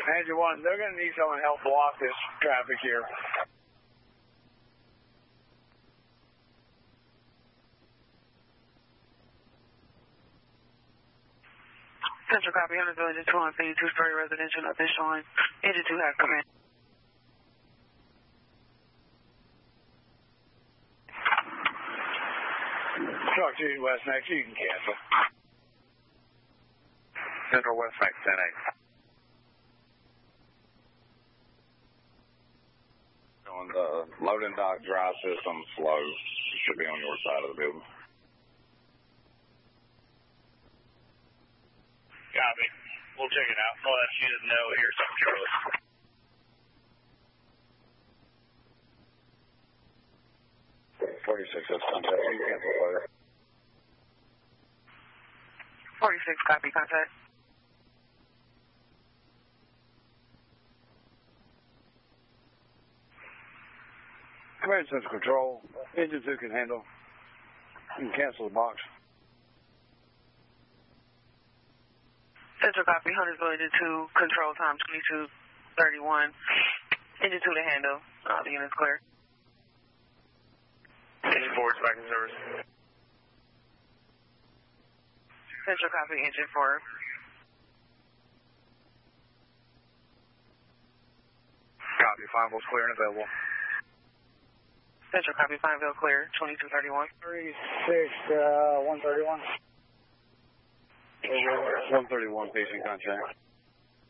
Engine 1, they're going to need someone to help block this traffic here. Central copy, Huntersville, Engine 2 on scene, two-story residential, nothing showing. Engine 2 has come in. Truck 2 West Max, you can cancel. Central West Max 10-8. On the loading dock drive system slow. It should be on your side of the building. Copy. We'll check it out. I'll let you know here, something, Charlie. That's contact. You cancel fire. 46, copy, contact. Command Central Control, Engine 2 can handle. You can cancel the box. Central copy, Huntersville, Engine 2, control time 22:31. Engine 2 to handle. The unit's clear. Engine 4 is back in service. Central copy, Engine 4. Copy. Fineville's clear and available. Central copy, Pineville clear, 22:31. 131. 131 pacing contact.